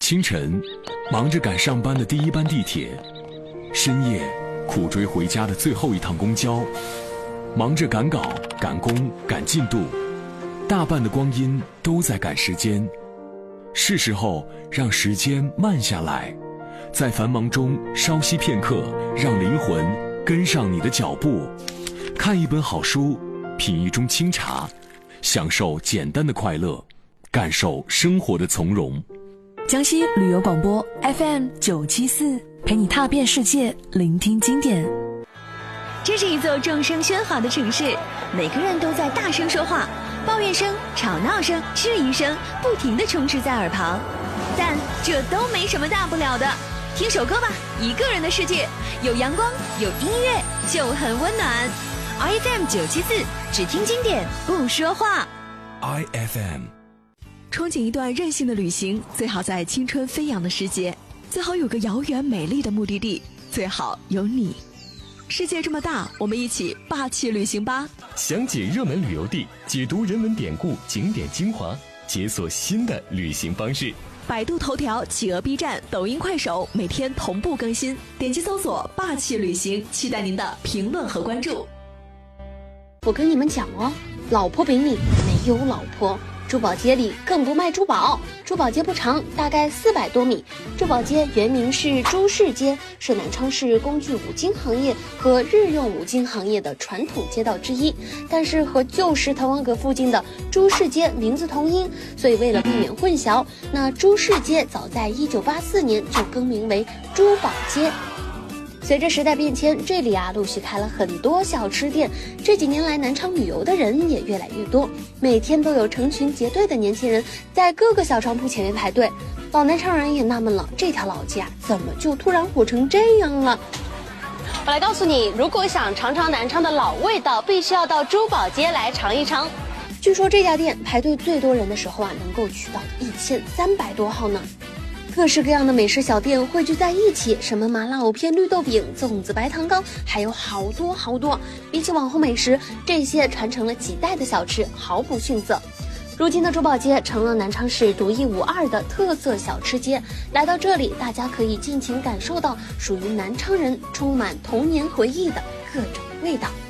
清晨，忙着赶上班的第一班地铁；深夜，苦追回家的最后一趟公交；忙着赶稿、赶工、赶进度，大半的光阴都在赶时间。是时候让时间慢下来，在繁忙中稍息片刻，让灵魂跟上你的脚步。看一本好书，品一盅清茶，享受简单的快乐，感受生活的从容。 江西旅游广播 FM974，陪你踏遍世界，聆听经典。 这是一座众声喧哗的城市，每个人都在大声说话，抱怨声、吵闹声、质疑声不停地充斥在耳旁，但这都没什么大不了的。听首歌吧，一个人的世界，有阳光，有音乐，就很温暖。IFM974，只听经典，不说话。 IFM。 憧憬一段任性的旅行，最好在青春飞扬的时节，最好有个遥远美丽的目的地，最好有你。世界这么大，我们一起霸气旅行吧！ 详解热门旅游地，解读人文典故、景点精华，解锁新的旅行方式。 百度头条、企鹅 B 站、抖音、快手每天同步更新，点击搜索霸气旅行，期待您的评论和关注。 我跟你们讲哦，老婆饼里没有老婆，珠宝街里更不卖珠宝。珠宝街不长，大概400多米。珠宝街原名是珠市街，是南昌市工具五金行业和日用五金行业的传统街道之一，但是和旧时滕王阁附近的珠市街名字同音，所以为了避免混淆，那珠市街早在1984年就更名为珠宝街。随着时代变迁，这里陆续开了很多小吃店。这几年来，南昌旅游的人也越来越多，每天都有成群结队的年轻人在各个小商铺前面排队。老南昌人也纳闷了，这条老街怎么就突然火成这样了？我来告诉你，如果想尝尝南昌的老味道，必须要到珠宝街来尝一尝。据说这家店排队最多人的时候能够取到1300多号呢。各式各样的美食小店汇聚在一起，什么麻辣藕片、绿豆饼、粽子、白糖糕，还有好多好多。比起网红美食，这些传承了几代的小吃毫不逊色。如今的珠宝街成了南昌市独一无二的特色小吃街，来到这里，大家可以尽情感受到属于南昌人充满童年回忆的各种味道。